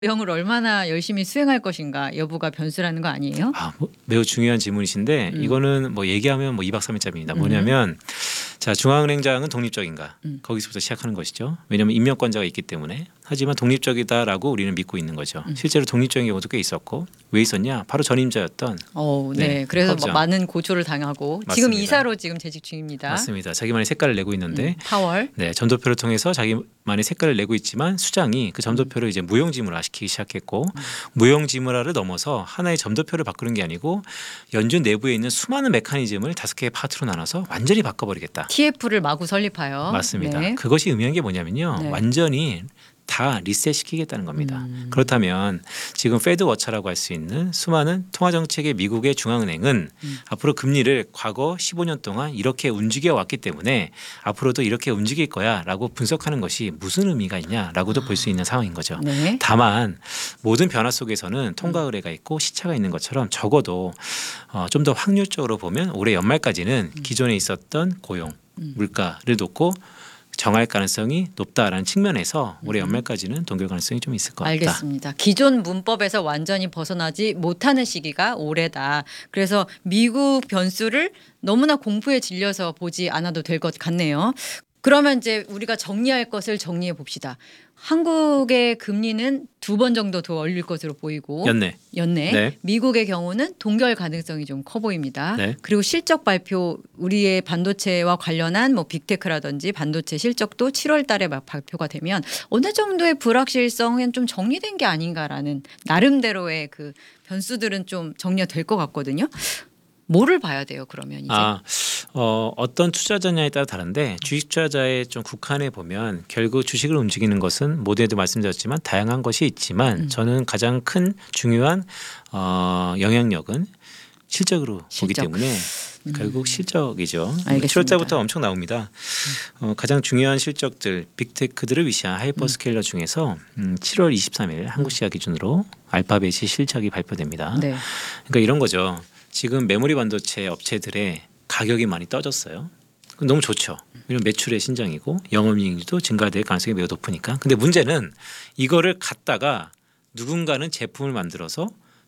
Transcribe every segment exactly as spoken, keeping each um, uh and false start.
내용을 얼마나 열심히 수행할 것인가 여부가 변수라는 거 아니에요? 아, 뭐, 매우 중요한 질문이신데 음. 이거는 뭐 얘기하면 뭐 이 박 삼 일짜리입니다. 음. 뭐냐면 자 중앙은행장은 독립적인가? 음. 거기서부터 시작하는 것이죠. 왜냐하면 임명권자가 있기 때문에. 하지만 독립적이다라고 우리는 믿고 있는 거죠. 음. 실제로 독립적인 경우도 꽤 있었고 왜 있었냐? 바로 전임자였던 어, 네. 네, 그래서 뭐 파업장. 많은 고초를 당하고 지금 맞습니다. 이사로 지금 재직 중입니다. 맞습니다. 자기만의 색깔을 내고 있는데 음, 파월. 네, 점도표를 통해서 자기만의 색깔을 내고 있지만 수장이 그 점도표를 이제 무용지물화시키기 시작했고 음. 무용지물화를 넘어서 하나의 점도표를 바꾸는 게 아니고 연준 내부에 있는 수많은 메커니즘을 다섯 개의 파트로 나눠서 완전히 바꿔버리겠다. 티에프를 마구 설립하여. 맞습니다. 네. 그것이 의미한 게 뭐냐면요. 네. 완전히 다 리셋시키겠다는 겁니다. 음. 그렇다면 지금 페드 워처라고 할 수 있는 수많은 통화정책의 미국의 중앙은행은 음. 앞으로 금리를 과거 십오 년 동안 이렇게 움직여 왔기 때문에 앞으로도 이렇게 움직일 거야라고 분석하는 것이 무슨 의미가 있냐라고도 볼 수 있는 상황인 거죠. 네. 다만 모든 변화 속에서는 통과 의례가 있고 시차가 있는 것처럼 적어도 어, 좀 더 확률적으로 보면 올해 연말까지는 기존에 있었던 고용, 음. 물가를 놓고 정할 가능성이 높다라는 측면에서 올해 연말까지는 동결 가능성이 좀 있을 것 같다. 알겠습니다. 기존 문법에서 완전히 벗어나지 못하는 시기가 올해다. 그래서 미국 변수를 너무나 공포에 질려서 보지 않아도 될 것 같네요. 그러면 이제 우리가 정리할 것을 정리해 봅시다. 한국의 금리는 두 번 정도 더 올릴 것으로 보이고 연내. 연내. 네. 미국의 경우는 동결 가능성이 좀 커 보입니다. 네. 그리고 실적 발표 우리의 반도체와 관련한 뭐 빅테크라든지 반도체 실적도 칠월 달에 막 발표가 되면 어느 정도의 불확실성은 좀 정리된 게 아닌가라는 나름대로의 그 변수들은 좀 정리가 될 것 같거든요. 뭐를 봐야 돼요, 그러면 이제? 아, 어, 어떤 투자자냐에 따라 다른데 주식 투자자에 좀 국한해 보면 결국 주식을 움직이는 것은 모두에도 말씀드렸지만 다양한 것이 있지만 음. 저는 가장 큰 중요한 어, 영향력은 실적으로 보기 실적. 때문에 결국 실적이죠. 알겠습니다. 칠월 달부터 엄청 나옵니다. 어, 가장 중요한 실적들 빅테크들을 위시한 하이퍼스케일러 중에서 음, 칠월 이십삼일 한국 시각 기준으로 알파벳이 실적이 발표됩니다. 네. 그러니까 이런 거죠. 지금 메모리 반도체 업체들의 가격이 많이 떨어졌어요. 그럼 너무 좋죠. 왜냐면 매출의 신장이고 영업이익도 증가될 가능성이 매우 높으니까. 근데 문제는 이거를 갖다가 누군가는 제품을 만들어서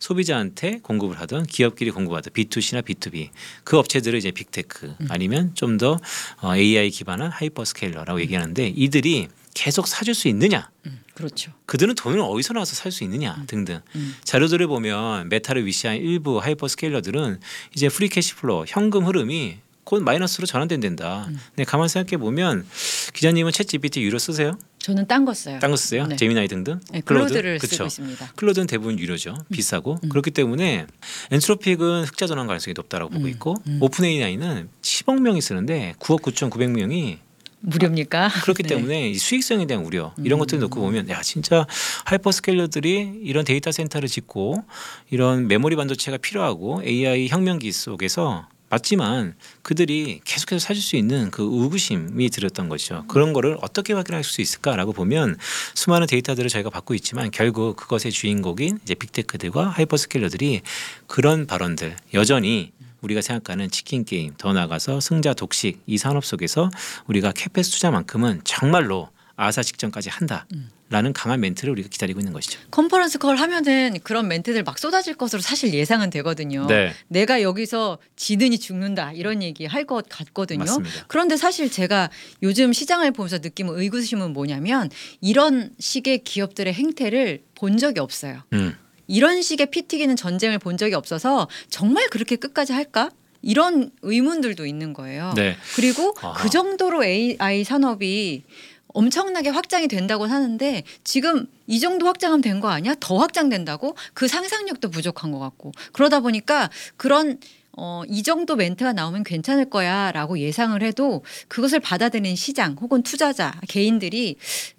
소비자한테 공급을 하던 기업끼리 공급하던 비투씨나 비투비 그 업체들을 이제 빅테크 아니면 좀 더 에이아이 기반한 하이퍼스케일러라고 얘기하는데 이들이 계속 사줄 수 있느냐? 음, 그렇죠. 그들은 돈을 어디서 나와서 살 수 있느냐 등등 음. 자료들을 보면 메타를 위시한 일부 하이퍼스케일러들은 이제 프리 캐시플로우 현금 흐름이 곧 마이너스로 전환된다. 음. 근데 가만 생각해 보면 기자님은 챗 지피티 유료 쓰세요? 저는 딴 거 써요. 딴 거 쓰세요? 네. 제미나이 등등? 네, 클로드? 클로드를 그쵸. 쓰고 있습니다. 클로드는 대부분 유료죠. 비싸고 음. 그렇기 때문에 엔트로픽은 흑자 전환 가능성이 높다라고 보고 음. 있고 음. 오픈에이아이는 십억 명이 쓰는데 구억 구천구백 명이 무료입니까? 그렇기 네. 때문에 이 수익성에 대한 우려 이런 음. 것들을 놓고 보면 야 진짜 하이퍼스케일러들이 이런 데이터 센터를 짓고 이런 메모리 반도체가 필요하고 에이아이 혁명기 속에서 맞지만 그들이 계속해서 사줄 수 있는 그 의구심이 들었던 거죠. 그런 거를 어떻게 확인할 수 있을까라고 보면 수많은 데이터들을 저희가 받고 있지만 결국 그것의 주인공인 이제 빅테크들과 하이퍼스케일러들이 그런 발언들 여전히 우리가 생각하는 치킨 게임 더 나아가서 승자 독식 이 산업 속에서 우리가 캐페스 투자만큼은 정말로 아사 직전까지 한다라는 강한 멘트를 우리가 기다리고 있는 것이죠. 컨퍼런스 콜 하면은 그런 멘트들 막 쏟아질 것으로 사실 예상은 되거든요. 네. 내가 여기서 지든이 죽는다 이런 얘기 할 것 같거든요. 맞습니다. 그런데 사실 제가 요즘 시장을 보면서 느끼는 의구심은 뭐냐면 이런 식의 기업들의 행태를 본 적이 없어요. 음. 이런 식의 피 튀기는 전쟁을 본 적이 없어서 정말 그렇게 끝까지 할까? 이런 의문들도 있는 거예요. 네. 그리고 아하. 그 정도로 에이아이 산업이 엄청나게 확장이 된다고 하는데 지금 이 정도 확장하면 된 거 아니야? 더 확장된다고? 그 상상력도 부족한 것 같고 그러다 보니까 그런 어, 이 정도 멘트가 나오면 괜찮을 거야라고 예상을 해도 그것을 받아들이는 시장 혹은 투자자 개인들이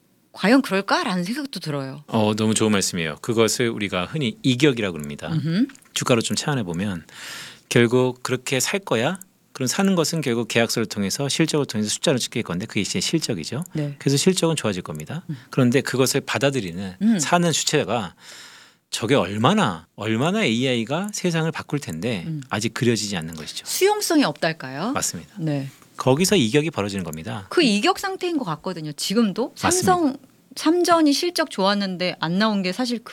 과연 그럴까라는 생각도 들어요. 어, 너무 좋은 말씀이에요. 그것을 우리가 흔히 이격이라고 합니다. 음흠. 주가로 좀 차안해 보면 결국 그렇게 살 거야? 그럼 사는 것은 결국 계약서를 통해서 실적을 통해서 숫자를 찍힐 건데 그게 이제 실적이죠. 네. 그래서 실적은 좋아질 겁니다. 그런데 그것을 받아들이는 음. 사는 주체가 저게 얼마나 얼마나 에이아이가 세상을 바꿀 텐데 음. 아직 그려지지 않는 것이죠. 수용성이 없달까요? 맞습니다. 네. 거기서 이격이 벌어지는 겁니다. 그 이격 상태인 것 같거든요. 지금도 맞습니다. 삼성 삼전이 실적 좋았는데 안 나온 게 사실